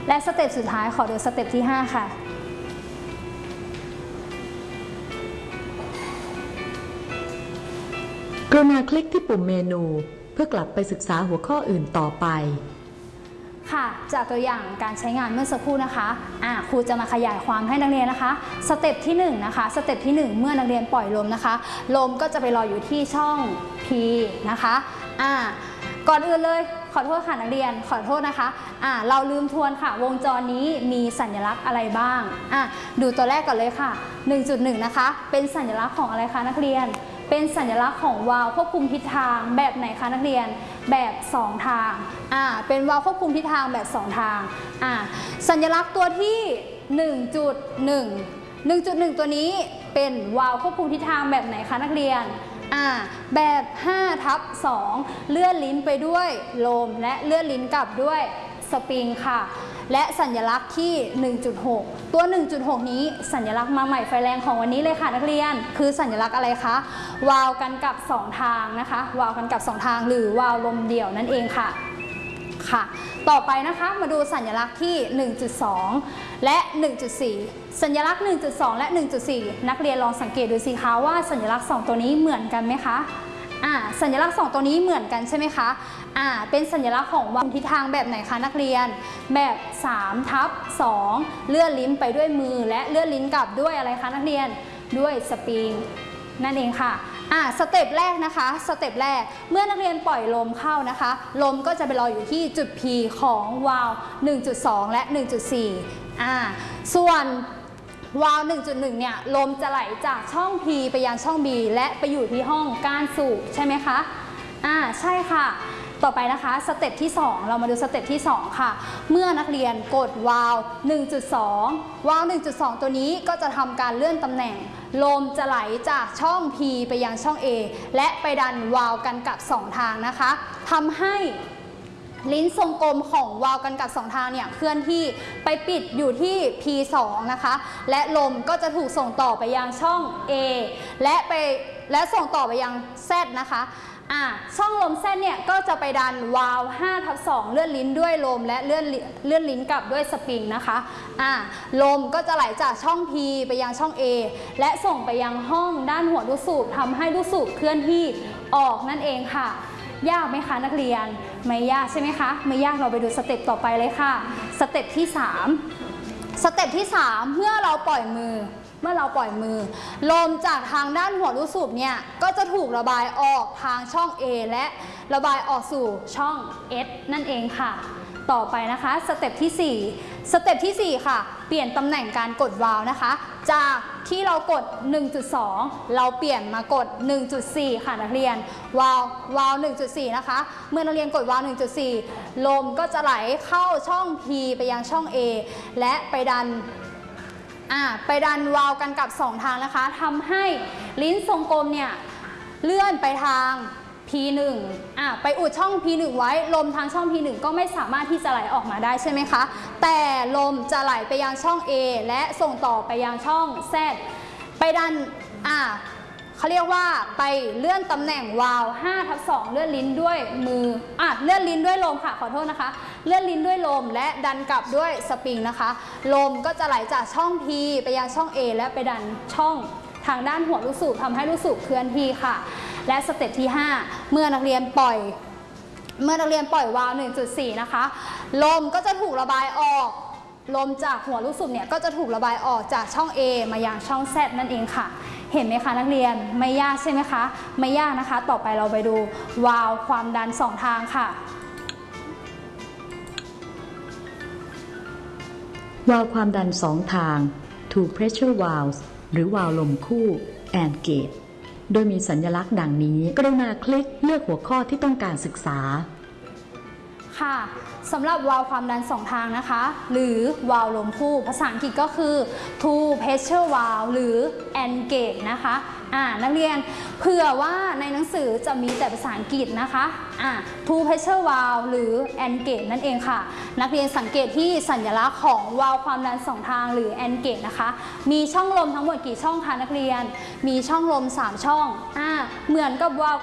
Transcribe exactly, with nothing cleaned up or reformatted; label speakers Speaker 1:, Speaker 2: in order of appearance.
Speaker 1: และสเต็ปสุดท้ายขอดูสเต็ปที่ห้าค่ะ
Speaker 2: กรุณาคลิกที่ปุ่มเมนูเพื่อกลับไปศึกษาหัวข้ออื่นต่อไป
Speaker 1: ค่ะจากตัวอย่างการใช้งานเมื่อสักครู่นะคะอ่าครูจะมาขยายความให้นักเรียนนะคะสเต็ปที่หนึ่งนะคะสเต็ปที่หนึ่งเมื่อนักเรียนปล่อยลมนะคะลมก็จะไปรออยู่ที่ช่อง P นะคะอ่าก่อนอื่นเลยขอโทษค่ะนักเรียนขอโทษนะคะอ่าเราลืมทวนค่ะวงจรนี้มีสัญลักษณ์อะไรบ้างอ่าดูตัวแรกก่อนเลยค่ะ หนึ่งจุดหนึ่ง นะคะเป็นสัญลักษณ์ของอะไรคะนักเรียนเป็นสัญลักษณ์ของวาล์วควบคุมทิศทางแบบไหนคะนักเรียนแบบสองทางอ่าเป็นวาล์วควบคุมทิศทางแบบสองทางอ่าสัญลักษณ์ตัวที่ หนึ่งจุดหนึ่ง หนึ่งจุดหนึ่ง ตัวนี้เป็นวาล์วควบคุมทิศทางแบบไหนคะนักเรียนอ่าแบบห้าทับสองเลื่อนลิ้นไปด้วยลมและเลื่อนลิ้นกลับด้วยสปริงค่ะและสัญลักษณ์ที่ หนึ่งจุดหก ตัว หนึ่งจุดหก นี้สัญลักษณ์มาใหม่ไฟแรงของวันนี้เลยค่ะนักเรียนคือสัญลักษณ์อะไรคะวาล์วกันกับสองทางนะคะวาล์วกันกับสองทางหรือวาล์วลมเดี่ยวนั่นเองค่ะค่ะต่อไปนะคะมาดูสัญลักษณ์ที่ หนึ่งจุดสอง และ หนึ่งจุดสี่ สัญลักษณ์ หนึ่งจุดสอง และ หนึ่งจุดสี่ นักเรียนลองสังเกตดูสิคะว่าสัญลักษณ์สองตัวนี้เหมือนกันไหมคะอ่าสัญลักษณ์สองตัวนี้เหมือนกันใช่ไหมคะอ่าเป็นสัญลักษณ์ของวาล์วทิศทางแบบไหนคะนักเรียนแบบสามทับสองเลื่อนลิ้นไปด้วยมือและเลื่อนลิ้นกลับด้วยอะไรคะนักเรียนด้วยสปริงนั่นเองค่ะอ่าสเต็ปแรกนะคะสเต็ปแรกเมื่อนักเรียนปล่อยลมเข้านะคะลมก็จะไปรออยู่ที่จุด P ของวาล์ว หนึ่งจุดสอง และ หนึ่งจุดสี่ อ่าส่วนวาล์ว หนึ่งจุดหนึ่ง เนี่ยลมจะไหลจากช่อง P ไปยังช่อง B และไปอยู่ที่ห้องก้านสูบใช่ไหมคะอ่าใช่ค่ะต่อไปนะคะสเต็ปที่สองเรามาดูสเต็ปที่สองค่ะเมื่อนักเรียนกดวาล์ว หนึ่งจุดสอง วาล์ว หนึ่งจุดสอง ตัวนี้ก็จะทำการเลื่อนตำแหน่งลมจะไหลจากช่อง P ไปยังช่อง A และไปดันวาล์วกันกับสองทางนะคะทำให้ลิ้นทรงกลมของวาล์วกันกับสองทางเนี่ยเคลื่อนที่ไปปิดอยู่ที่ พี สอง นะคะและลมก็จะถูกส่งต่อไปยังช่อง A และไปและส่งต่อไปยัง Z นะคะอ่าช่องลม Z เนี่ยก็จะไปดันวาล์ว ห้าทับสอง เลื่อนลิ้นด้วยลมและเลื่อนเลื่อนลิ้นกลับด้วยสปริงนะคะอ่าลมก็จะไหลจากช่อง P ไปยังช่อง A และส่งไปยังห้องด้านหัวลูกสูบทำให้ลูกสูบเคลื่อนที่ออกนั่นเองค่ะยากไหมคะนักเรียนไม่ยากใช่ไหมคะไม่ยากเราไปดูสเต็ปต่อไปเลยค่ะสเต็ปที่สามสเต็ปที่สามเมื่อเราปล่อยมือเมื่อเราปล่อยมือลมจากทางด้านหัวลูกสูบเนี่ยก็จะถูกระบายออกทางช่อง A และระบายออกสู่ช่อง S นั่นเองค่ะต่อไปนะคะสเต็ปที่สี่สเต็ปที่สี่ค่ะเปลี่ยนตำแหน่งการกดวาล์วนะคะจากที่เรากด หนึ่งจุดสอง เราเปลี่ยนมากด หนึ่งจุดสี่ ค่ะนักเรียนวาล์ววาล์ว หนึ่งจุดสี่ นะคะเมื่อนักเรียนกดวาล์ว หนึ่งจุดสี่ ลมก็จะไหลเข้าช่อง P ไปยังช่อง A และไปดันอ่าไปดันวาล์วกันกับสองทางนะคะทำให้ลิ้นทรงกลมเนี่ยเลื่อนไปทาง พี หนึ่ง อ่ะไปอุดช่อง พี หนึ่ง ไว้ลมทางช่อง พี หนึ่ง ก็ไม่สามารถที่จะไหลออกมาได้ใช่ไหมคะแต่ลมจะไหลไปยังช่อง A และส่งต่อไปยังช่อง Z ไปดันอ่ะเขาเรียกว่าไปเลื่อนตำแหน่งวาล์ว ห้าทับสอง เลื่อนลิ้นด้วยมืออ่ะเลื่อนลิ้นด้วยลมค่ะขอโทษนะคะเลื่อนลิ้นด้วยลมและดันกลับด้วยสปริงนะคะลมก็จะไหลจากช่อง P ไปยังช่อง A และไปดันช่องทางด้านหัวลูกสูบทำให้ลูกสูบเคลื่อนที่ค่ะและสเต็ปที่ห้าเมื่อนักเรียนปล่อยเมื่อนักเรียนปล่อยวาล์ว หนึ่งจุดสี่ นะคะลมก็จะถูกระบายออกลมจากหัวลูกสูบเนี่ยก็จะถูกระบายออกจากช่อง A มายังช่อง Z นั่นเองค่ะเห็นไหมคะนักเรียนไม่ยากใช่ไหมคะไม่ยากนะคะต่อไปเราไปดูวาล์วความดันสองทางค่ะ
Speaker 2: วาล์วความดันสองทาง two pressure valves หรือวาล์วลมคู่ and gate โดยมีสัญลักษณ์ดังนี้กรุณาคลิกเลือกหัวข้อที่ต้องการศึกษา
Speaker 1: ค่ะสำหรับวาล์วความดันสองทางนะคะหรือวาล์วลมคู่ภาษาอังกฤษก็คือ two pressure valve หรือ and gate นะคะอ่านักเรียนเผื่อว่าในหนังสือจะมีแต่ภาษาอังกฤษนะคะอ่า two pressure valve หรือ and gate นั่นเองค่ะนักเรียนสังเกตที่สัญลักษณ์ของวาล์วความดันสองทางหรือ and gate นะคะมีช่องลมทั้งหมดกี่ช่องคะนักเรียนมีช่องลมสามช่องอ่าเหมือนกับวาล์ว